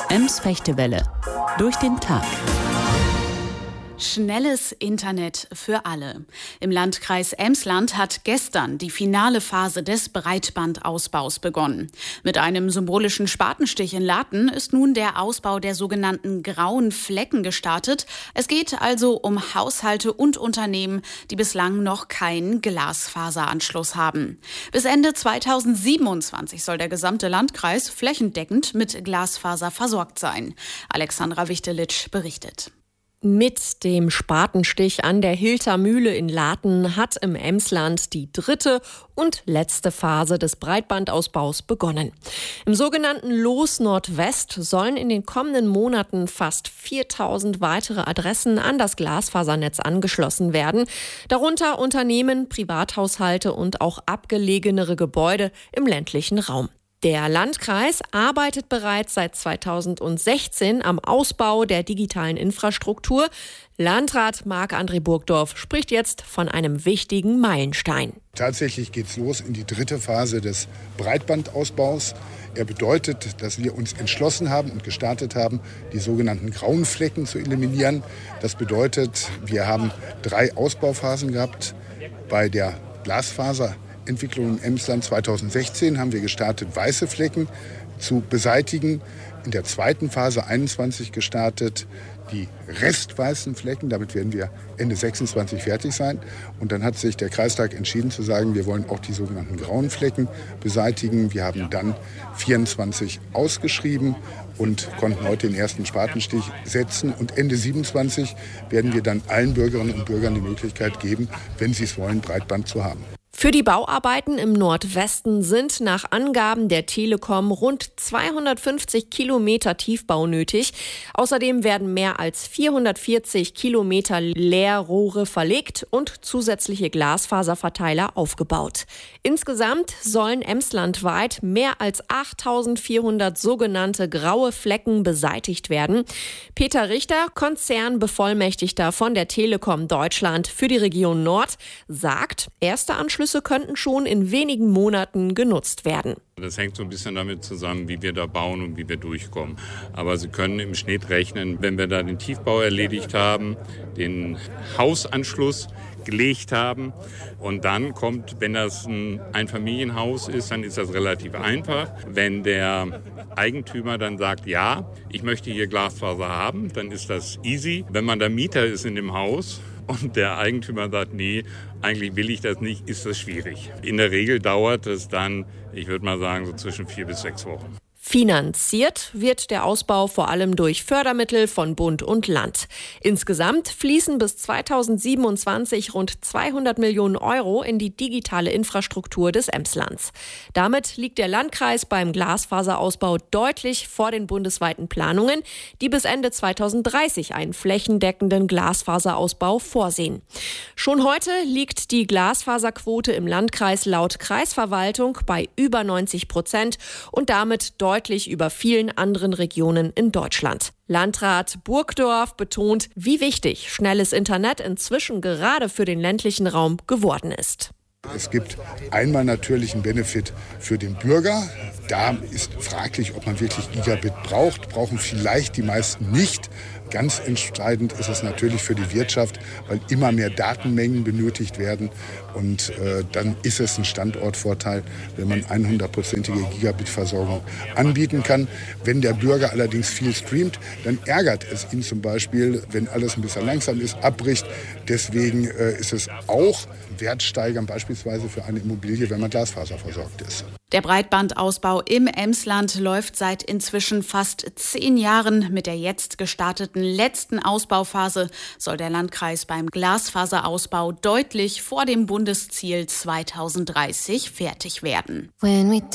Ems-Fechtewelle. Durch den Tag. Schnelles Internet für alle. Im Landkreis Emsland hat gestern die finale Phase des Breitbandausbaus begonnen. Mit einem symbolischen Spatenstich in Laten ist nun der Ausbau der sogenannten grauen Flecken gestartet. Es geht also um Haushalte und Unternehmen, die bislang noch keinen Glasfaseranschluss haben. Bis Ende 2027 soll der gesamte Landkreis flächendeckend mit Glasfaser versorgt sein. Alexandra Wichtelitsch berichtet. Mit dem Spatenstich an der Hilter Mühle in Laten hat im Emsland die dritte und letzte Phase des Breitbandausbaus begonnen. Im sogenannten Los Nordwest sollen in den kommenden Monaten fast 4000 weitere Adressen an das Glasfasernetz angeschlossen werden, darunter Unternehmen, Privathaushalte und auch abgelegenere Gebäude im ländlichen Raum. Der Landkreis arbeitet bereits seit 2016 am Ausbau der digitalen Infrastruktur. Landrat Marc-André Burgdorf spricht jetzt von einem wichtigen Meilenstein. Tatsächlich geht es los in die dritte Phase des Breitbandausbaus. Er bedeutet, dass wir uns entschlossen haben und gestartet haben, die sogenannten grauen Flecken zu eliminieren. Das bedeutet, wir haben 3 Ausbauphasen gehabt. Bei der Glasfaserentwicklung im Emsland 2016 haben wir gestartet, weiße Flecken zu beseitigen. In der zweiten Phase 21 gestartet, die restweißen Flecken. Damit werden wir Ende 26 fertig sein. Und dann hat sich der Kreistag entschieden zu sagen, wir wollen auch die sogenannten grauen Flecken beseitigen. Wir haben dann 24 ausgeschrieben und konnten heute den ersten Spatenstich setzen. Und Ende 27 werden wir dann allen Bürgerinnen und Bürgern die Möglichkeit geben, wenn sie es wollen, Breitband zu haben. Für die Bauarbeiten im Nordwesten sind nach Angaben der Telekom rund 250 Kilometer Tiefbau nötig. Außerdem werden mehr als 440 Kilometer Leerrohre verlegt und zusätzliche Glasfaserverteiler aufgebaut. Insgesamt sollen emslandweit mehr als 8400 sogenannte graue Flecken beseitigt werden. Peter Richter, Konzernbevollmächtigter von der Telekom Deutschland für die Region Nord, sagt, erste Anschlüsse könnten schon in wenigen Monaten genutzt werden. Das hängt so ein bisschen damit zusammen, wie wir da bauen und wie wir durchkommen. Aber Sie können im Schnitt rechnen, wenn wir da den Tiefbau erledigt haben, den Hausanschluss gelegt haben und dann kommt, wenn das ein Einfamilienhaus ist, dann ist das relativ einfach. Wenn der Eigentümer dann sagt, ja, ich möchte hier Glasfaser haben, dann ist das easy. Wenn man da Mieter ist in dem Haus und der Eigentümer sagt, nee, eigentlich will ich das nicht, ist das schwierig. In der Regel dauert es dann, ich würde mal sagen, so zwischen 4 bis 6 Wochen. Finanziert wird der Ausbau vor allem durch Fördermittel von Bund und Land. Insgesamt fließen bis 2027 rund 200 Millionen Euro in die digitale Infrastruktur des Emslands. Damit liegt der Landkreis beim Glasfaserausbau deutlich vor den bundesweiten Planungen, die bis Ende 2030 einen flächendeckenden Glasfaserausbau vorsehen. Schon heute liegt die Glasfaserquote im Landkreis laut Kreisverwaltung bei über 90% und damit deutlich über vielen anderen Regionen in Deutschland. Landrat Burgdorf betont, wie wichtig schnelles Internet inzwischen gerade für den ländlichen Raum geworden ist. Es gibt einmal natürlich einen Benefit für den Bürger. Da ist fraglich, ob man wirklich Gigabit braucht. Brauchen vielleicht die meisten nicht. Ganz entscheidend ist es natürlich für die Wirtschaft, weil immer mehr Datenmengen benötigt werden. Und dann ist es ein Standortvorteil, wenn man 100%ige Gigabit-Versorgung anbieten kann. Wenn der Bürger allerdings viel streamt, dann ärgert es ihn zum Beispiel, wenn alles ein bisschen langsam ist, abbricht. Deswegen ist es auch wertsteigernd beispielsweise für eine Immobilie, wenn man Glasfaser versorgt ist. Der Breitbandausbau im Emsland läuft seit inzwischen fast 10 Jahren. Mit der jetzt gestarteten letzten Ausbauphase soll der Landkreis beim Glasfaserausbau deutlich vor dem Bundesziel 2030 fertig werden.